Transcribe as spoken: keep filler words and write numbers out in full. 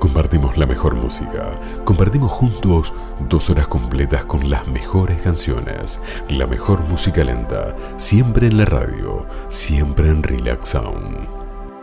compartimos la mejor música. Compartimos juntos dos horas completas con las mejores canciones, la mejor música lenta, siempre en la radio, siempre en Relax Sound.